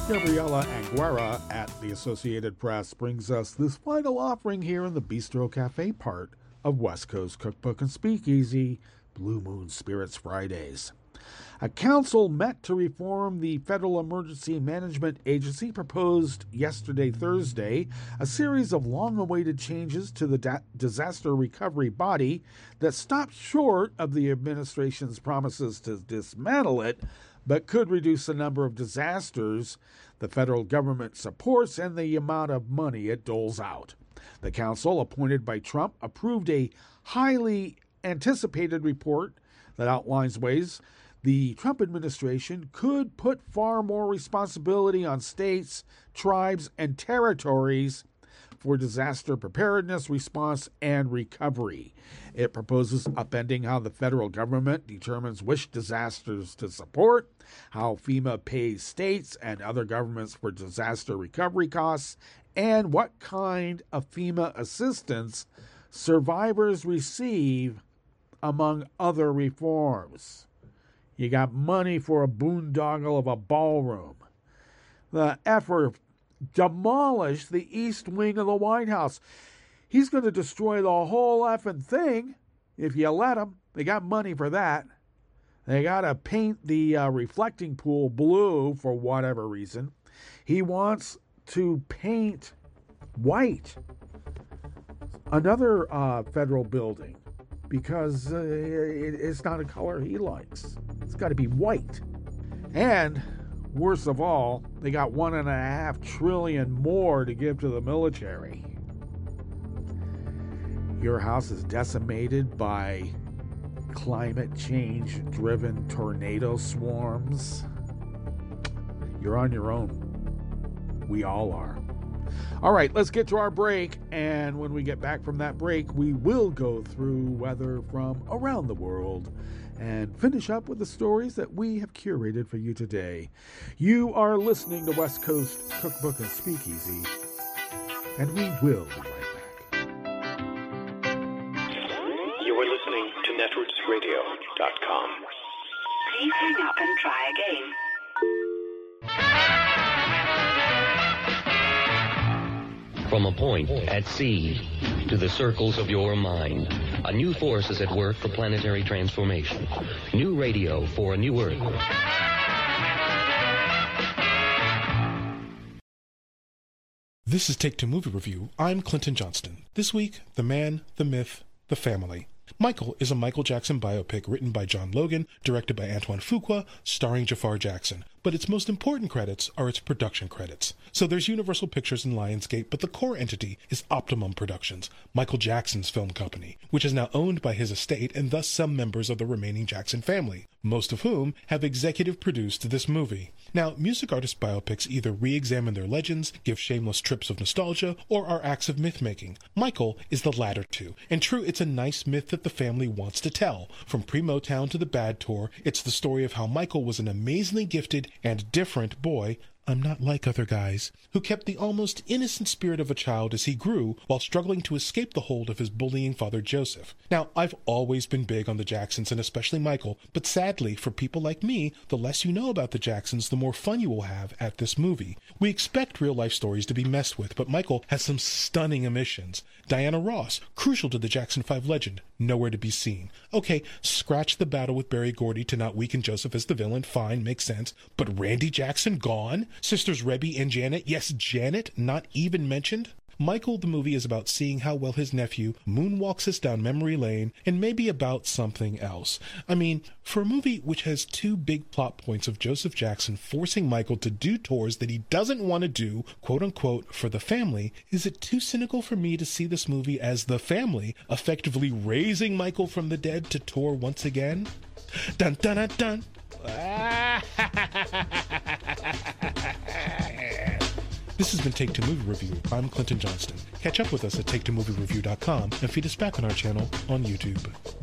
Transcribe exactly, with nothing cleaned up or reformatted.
Gabriela Anguera at the Associated Press brings us this final offering here in the Bistro Cafe part of West Coast Cookbook and Speakeasy, Blue Moon Spirits Fridays. A council met to reform the Federal Emergency Management Agency proposed yesterday, Thursday, a series of long-awaited changes to the da- disaster recovery body that stopped short of the administration's promises to dismantle it, but could reduce the number of disasters the federal government supports and the amount of money it doles out. The council, appointed by Trump, approved a highly anticipated report that outlines ways the Trump administration could put far more responsibility on states, tribes, and territories for disaster preparedness, response, and recovery. It proposes upending how the federal government determines which disasters to support, how FEMA pays states and other governments for disaster recovery costs, and what kind of FEMA assistance survivors receive, among other reforms. You got money for a boondoggle of a ballroom. The effort demolished the east wing of the White House. He's going to destroy the whole effing thing if you let him. They got money for that. They got to paint the uh, reflecting pool blue for whatever reason. He wants to paint white another uh, federal building because uh, it, it's not a color he likes. It's got to be white. And worst of all, they got one and a half trillion more to give to the military. Your house is decimated by climate change driven tornado swarms. You're on your own. We all are. All right, let's get to our break. And when we get back from that break, we will go through weather from around the world and finish up with the stories that we have curated for you today. You are listening to West Coast Cookbook and Speakeasy, and we will be right back. You are listening to netroots radio dot com. Please hang up and try again. From a point at sea to the circles of your mind, a new force is at work for planetary transformation. New radio for a new Earth. This is Take Two Movie Review. I'm Clinton Johnston. This week, the man, the myth, the family. Michael is a Michael Jackson biopic written by John Logan, directed by Antoine Fuqua, starring Jafar Jackson. But its most important credits are its production credits. So there's Universal Pictures and Lionsgate, but the core entity is Optimum Productions, Michael Jackson's film company, which is now owned by his estate and thus some members of the remaining Jackson family, most of whom have executive produced this movie. Now, music artist biopics either re-examine their legends, give shameless trips of nostalgia, or are acts of myth-making. Michael is the latter two, and true, it's a nice myth that the family wants to tell. From Pre-Motown to the Bad Tour, it's the story of how Michael was an amazingly gifted and different boy, I'm not like other guys, who kept the almost innocent spirit of a child as he grew while struggling to escape the hold of his bullying father Joseph. Now, I've always been big on the Jacksons and especially Michael, but sadly, for people like me, the less you know about the Jacksons, the more fun you will have at this movie. We expect real-life stories to be messed with, but Michael has some stunning omissions. Diana Ross, crucial to the Jackson five legend, nowhere to be seen. Okay, scratch the battle with Berry Gordy to not weaken Joseph as the villain, fine, makes sense, but Randy Jackson gone? Sisters Rebby and Janet, yes, Janet, not even mentioned? Michael, the movie, is about seeing how well his nephew moonwalks us down memory lane, and maybe about something else. I mean, for a movie which has two big plot points of Joseph Jackson forcing Michael to do tours that he doesn't want to do, quote-unquote, for the family, is it too cynical for me to see this movie as the family effectively raising Michael from the dead to tour once again? Dun dun dun dun! This has been Take Two Movie Review. I'm Clinton Johnston. Catch up with us at take two movie review dot com and feed us back on our channel on YouTube.